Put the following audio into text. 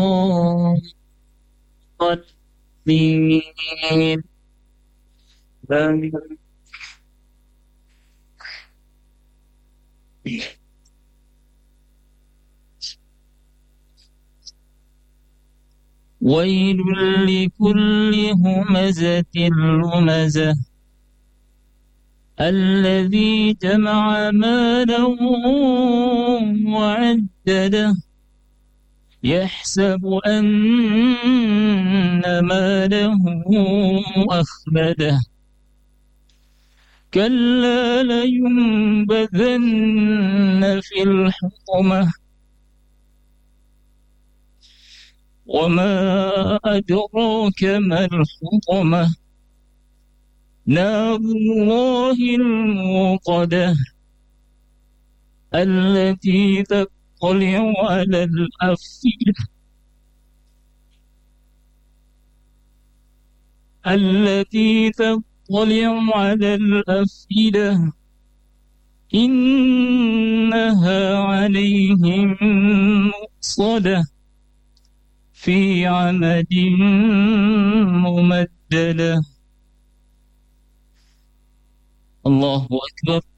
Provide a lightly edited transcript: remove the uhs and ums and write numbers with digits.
الضالين. ويل لكل همزة لمزة الذي جمع مالا وعدده يحسب أن ماله أخلده كلا لينبذن في الحطمة وما أدراك ما الحطمة نار الله الموقدة التي تطلع على الأفئدة إنها عليهم مؤصدة في عمد ممددة. الله أكبر.